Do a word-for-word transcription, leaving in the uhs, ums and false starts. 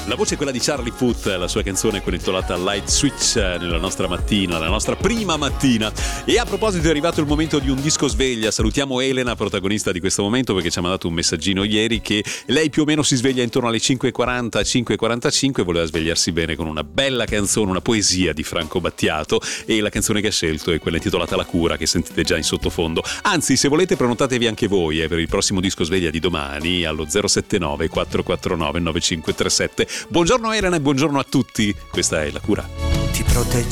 La voce è quella di Charlie Puth, la sua canzone è intitolata Light Switch nella nostra mattina, la nostra prima mattina. E a proposito è arrivato il momento di un disco sveglia. Salutiamo Elena, protagonista di questo momento, perché ci ha mandato un messaggino ieri che lei più o meno si sveglia intorno alle cinque e quaranta, cinque e quarantacinque, voleva svegliarsi bene con una bella canzone, una poesia di Franco Battiato, e la canzone che ha scelto è quella intitolata La Cura, che sentite già in sottofondo. Anzi, se volete prenotatevi anche voi eh, per il prossimo disco sveglia di domani allo zero sette nove quattro quattro nove nove cinque tre sette. Buongiorno Elena e buongiorno a tutti, questa è La Cura. Ti protegge